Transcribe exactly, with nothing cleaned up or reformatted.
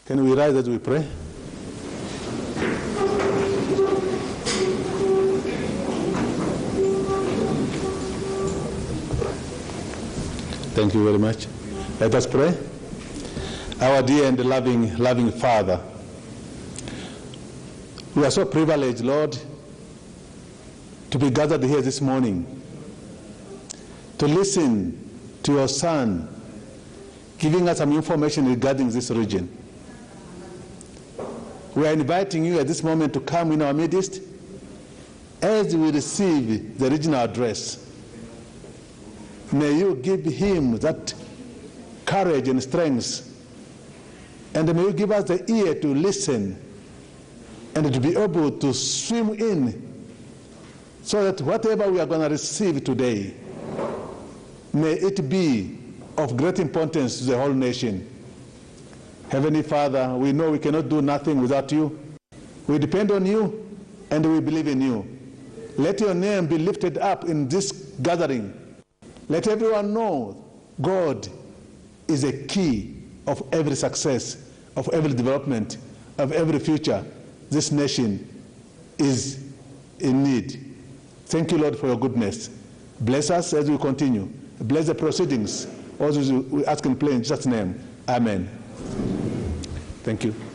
Can we rise as we pray? Thank you very much. Let us pray. Our dear and loving, loving Father, we are so privileged, Lord, to be gathered here this morning, to listen to your Son giving us some information regarding this region. We are inviting you at this moment to come in our midst as we receive the regional address. May you give him that courage and strength, and may you give us the ear to listen and to be able to swim in, so that whatever we are going to receive today, may it be of great importance to the whole nation. Heavenly Father, we know we cannot do nothing without you. We depend on you and we believe in you. Let your name be lifted up in this gathering. Let everyone know God is a key of every success, of every development, of every future this nation is in need. Thank you, Lord, for your goodness. Bless us as we continue. Bless the proceedings. Also, we ask and pray in Jesus' name. Amen. Thank you.